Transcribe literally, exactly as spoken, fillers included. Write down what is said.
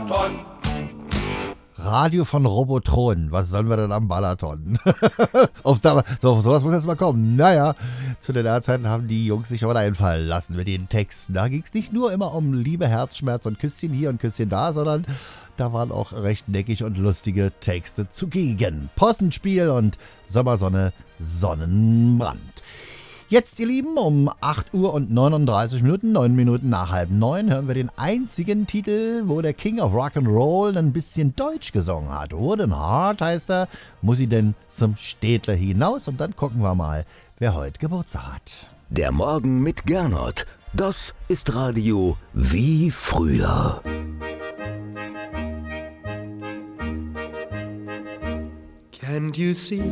Balaton. Radio von Robotron. Was sollen wir denn am Balaton? auf, da, so, auf sowas muss jetzt mal kommen. Naja, zu den Zeiten haben die Jungs sich aber einfallen lassen mit den Texten. Da ging es nicht nur immer um Liebe, Herzschmerz und Küsschen hier und Küsschen da, sondern da waren auch recht neckig und lustige Texte zugegen. Possenspiel und Sommersonne, Sonnenbrand. Jetzt, ihr Lieben, um acht Uhr und neununddreißig Minuten, neun Minuten nach halb neun, hören wir den einzigen Titel, wo der King of Rock'n'Roll ein bisschen Deutsch gesungen hat. Wooden Heart heißt er, muss sie denn zum Städtler hinaus? Und dann gucken wir mal, wer heute Geburtstag hat. Der Morgen mit Gernot, das ist Radio wie früher. Can't you see